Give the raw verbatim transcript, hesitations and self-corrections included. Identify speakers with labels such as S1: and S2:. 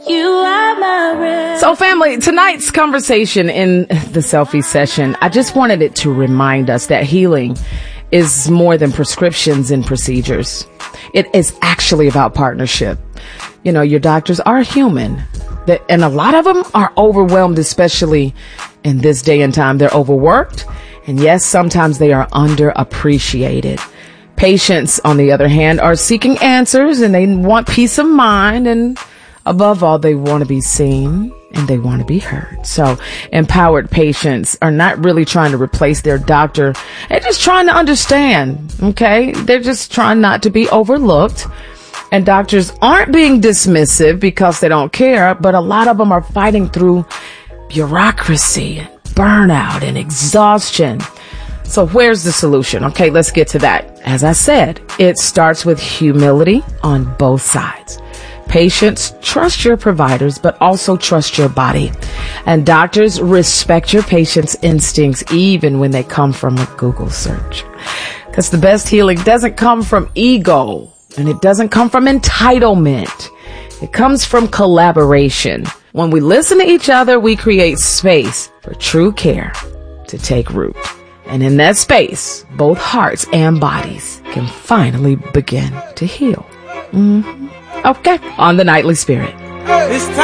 S1: You are my red.
S2: So family, tonight's conversation in the selfie session, I just wanted it to remind us that healing is more than prescriptions and procedures. It is actually about partnership. You know, your doctors are human, and a lot of them are overwhelmed, especially in this day and time. They're overworked, and yes, sometimes they are underappreciated. Patients, on the other hand, are seeking answers, and they want peace of mind, and above all, they want to be seen and they want to be heard. So empowered patients are not really trying to replace their doctor. They're just trying to understand. Okay. They're just trying not to be overlooked. And doctors aren't being dismissive because they don't care, but a lot of them are fighting through bureaucracy and burnout and exhaustion. So where's the solution? Okay, let's get to that. As I said, it starts with humility on both sides. Patients, trust your providers, but also trust your body. And doctors, respect your patient's instincts, even when they come from a Google search. Because the best healing doesn't come from ego, and it doesn't come from entitlement. It comes from collaboration. When we listen to each other, we create space for true care to take root. And in that space, both hearts and bodies can finally begin to heal. Mm-hmm. Okay, on the Nightly Spirit.